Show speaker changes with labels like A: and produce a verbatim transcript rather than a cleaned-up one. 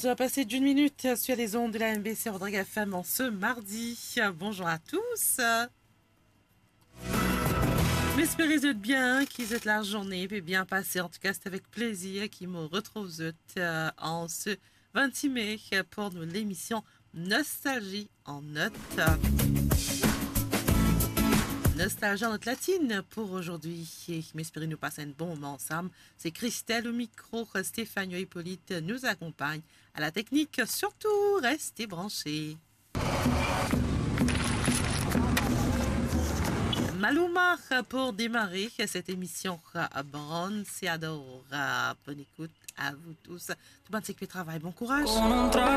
A: onze, passé d'une minute sur les ondes de la M B C Rodrigue F M en ce mardi. Bonjour à tous. J'espère que bien, qu'ils aient la journée puis bien passée. En tout cas, c'est avec plaisir qu'ils me retrouvent euh, en ce vingt-six mai pour nous l'émission Nostalgie en note. Nostalgie en note latine pour aujourd'hui. J'espère nous passer un bon moment ensemble. C'est Christelle au micro, Stéphane Hippolyte nous accompagne à la technique. Surtout, restez branchés. Maluma pour démarrer cette émission Bronzeador. Bonne écoute à vous tous. Tout le monde sait que le travail, bon courage.